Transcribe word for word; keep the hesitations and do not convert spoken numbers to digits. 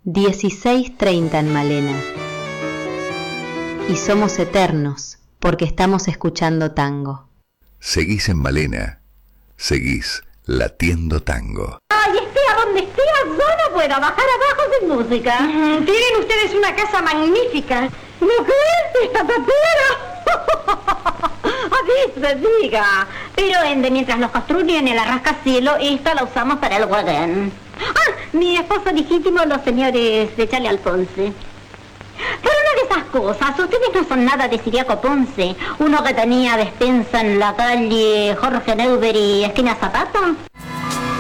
dieciséis treinta en Malena. Y somos eternos porque estamos escuchando tango. Seguís en Malena, seguís latiendo tango. Ay, esté a donde esté, yo no puedo bajar abajo sin música. Mm, tienen ustedes una casa magnífica. ¿No crees? ¡Esta tapera! Así se diga. Pero ende, mientras los construyen el arrascacielo, esta la usamos para el guarén. Ah, mi esposo legítimo, los señores de Charlie Alfonse. Pero una de esas cosas, ustedes no son nada de Siriaco Ponce, uno que tenía despensa en la calle Jorge Newbery, esquina Zapata.